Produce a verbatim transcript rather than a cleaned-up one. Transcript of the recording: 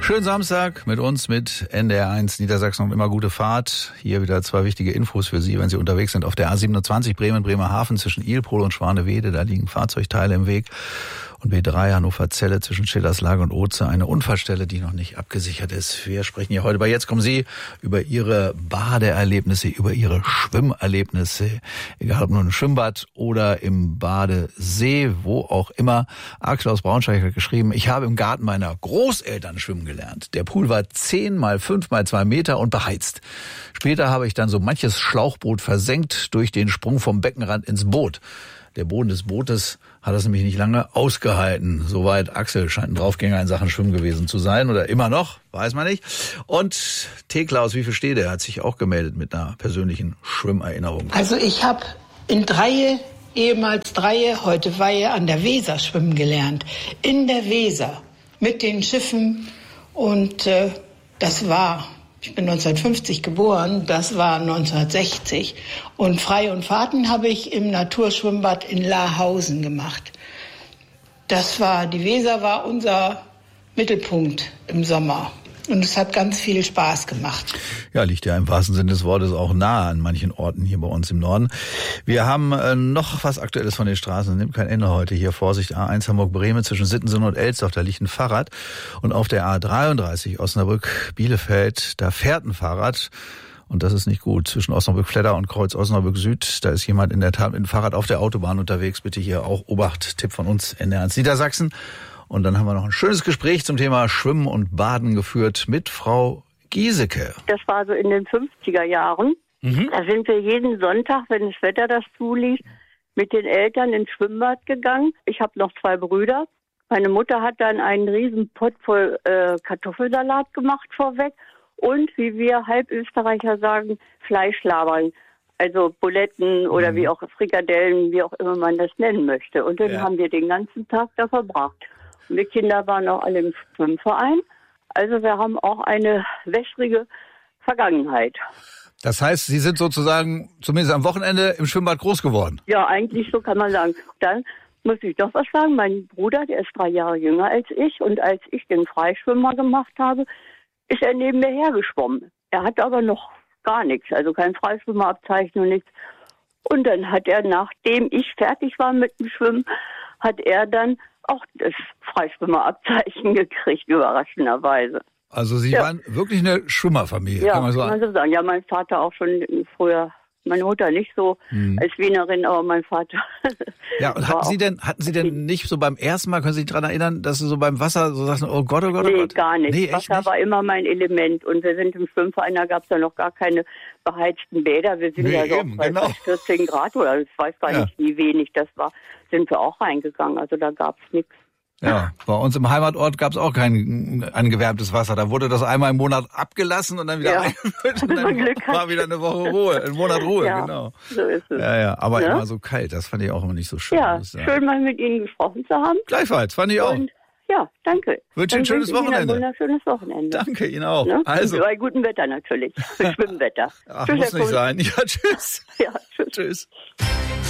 Schönen Samstag mit uns, mit N D R eins Niedersachsen und immer gute Fahrt. Hier wieder zwei wichtige Infos für Sie, wenn Sie unterwegs sind auf der A siebenundzwanzig Bremen-Bremerhaven zwischen Ilpol und Schwanewede. Da liegen Fahrzeugteile im Weg. Und B drei Hannover-Zelle zwischen Schillerslage und Oze, eine Unfallstelle, die noch nicht abgesichert ist. Wir sprechen hier heute bei Jetzt kommen Sie über Ihre Badeerlebnisse, über Ihre Schwimmerlebnisse, egal ob nur im Schwimmbad oder im Badesee, wo auch immer. Axel aus Braunschweig hat geschrieben, ich habe im Garten meiner Großeltern schwimmen gelernt. Der Pool war zehn mal fünf mal zwei Meter und beheizt. Später habe ich dann so manches Schlauchboot versenkt durch den Sprung vom Beckenrand ins Boot. Der Boden des Bootes hat das nämlich nicht lange ausgehalten. Soweit Axel scheint ein Draufgänger in Sachen Schwimmen gewesen zu sein. Oder immer noch, weiß man nicht. Und T-Klaus, wie viel steht er? Hat sich auch gemeldet mit einer persönlichen Schwimmerinnerung. Also ich habe in Dreie, ehemals Dreie, heute Weihe, an der Weser schwimmen gelernt. In der Weser mit den Schiffen. Und äh, das war... Ich bin neunzehnhundertfünfzig geboren, das war neunzehnhundertsechzig. Und Frei- und Fahrten habe ich im Naturschwimmbad in Lahausen gemacht. Das war, die Weser war unser Mittelpunkt im Sommer. Und es hat ganz viel Spaß gemacht. Ja, liegt ja im wahrsten Sinne des Wortes auch nahe an manchen Orten hier bei uns im Norden. Wir haben äh, noch was Aktuelles von den Straßen. Nimmt kein Ende heute hier. Vorsicht, A eins Hamburg-Bremen zwischen Sittensen und Elsdorf. Da liegt ein Fahrrad. Und auf der A dreiunddreißig Osnabrück-Bielefeld, da fährt ein Fahrrad. Und das ist nicht gut. Zwischen Osnabrück-Fledder und Kreuz Osnabrück-Süd, da ist jemand in der Tat mit dem Fahrrad auf der Autobahn unterwegs. Bitte hier auch Obacht. Tipp von uns, N D R eins Niedersachsen. Und dann haben wir noch ein schönes Gespräch zum Thema Schwimmen und Baden geführt mit Frau Giesecke. Das war so in den fünfziger Jahren. Mhm. Da sind wir jeden Sonntag, wenn das Wetter das zuließ, mit den Eltern ins Schwimmbad gegangen. Ich habe noch zwei Brüder. Meine Mutter hat dann einen riesen Pott voll äh, Kartoffelsalat gemacht vorweg. Und, wie wir Halbösterreicher sagen, Fleischlabern. Also Buletten oder mhm. wie auch Frikadellen, wie auch immer man das nennen möchte. Und dann ja. haben wir den ganzen Tag da verbracht. Wir Kinder waren auch alle im Schwimmverein. Also wir haben auch eine wässrige Vergangenheit. Das heißt, Sie sind sozusagen zumindest am Wochenende im Schwimmbad groß geworden? Ja, eigentlich so kann man sagen. Dann muss ich doch was sagen. Mein Bruder, der ist drei Jahre jünger als ich. Und als ich den Freischwimmer gemacht habe, ist er neben mir hergeschwommen. Er hat aber noch gar nichts, also kein Freischwimmerabzeichen und nichts. Und dann hat er, nachdem ich fertig war mit dem Schwimmen, hat er dann auch das Freischwimmerabzeichen gekriegt, überraschenderweise. Also Sie ja. waren wirklich eine Schwimmerfamilie, ja, kann man so kann man so sagen. Ja, mein Vater auch schon früher, meine Mutter nicht so hm. als Wienerin, aber mein Vater. Ja, und hatten Sie denn, hatten Sie denn nicht so beim ersten Mal, können Sie sich daran erinnern, dass Sie so beim Wasser so sagten, oh Gott, oh Gott, oh nee, Gott? Gar nicht. Nee, Wasser nicht? war immer mein Element. Und wir sind im Schwimmverein, da gab es ja noch gar keine beheizten Bäder. Wir sind nee, ja so eben, bei genau. vierzehn Grad oder ich weiß gar ja. nicht, wie wenig das war, sind wir auch reingegangen. Also da gab es nichts. Ja, bei uns im Heimatort gab es auch kein angewärmtes Wasser. Da wurde das einmal im Monat abgelassen und dann wieder ja. eingefüllt und dann war wieder eine Woche Ruhe, ein Monat Ruhe, ja, genau. So ist es. Ja, ja, aber ja? immer so kalt, das fand ich auch immer nicht so schön. Ja, schön mal mit Ihnen gesprochen zu haben. Gleichfalls, fand ich auch. Und, ja, danke. Wünsche Ihnen ein schönes Wochenende. Ihnen ein wunderschönes Wochenende. Danke Ihnen auch. Ne? Also. Bei gutem Wetter natürlich, Schwimmwetter. Ach, tschüss, muss nicht sein. Ja, tschüss. Ja, tschüss. Tschüss.